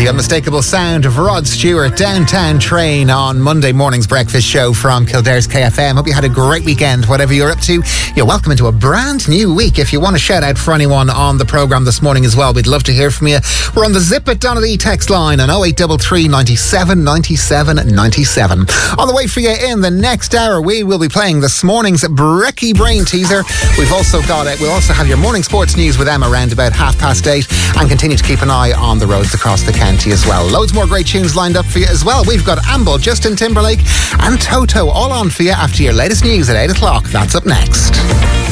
The unmistakable sound of Rod Stewart, Downtown Train on Monday morning's breakfast show from Kildare's KFM. Hope you had a great weekend, whatever you're up to. You're welcome into a brand new week. If you want to shout out for anyone on the programme this morning as well, we'd love to hear from you. We're on the Zip It Donnelly text line on 0833 97 97 97. On the way for you in the next hour, we will be playing this morning's Brekkie Brain teaser. We'll also have your morning sports news with Emma around about 8:30, and continue to keep an eye on the roads across the county as well. Loads more great tunes lined up for you as well. We've got Amble, Justin Timberlake and Toto all on for you after your latest news at 8 o'clock. That's up next.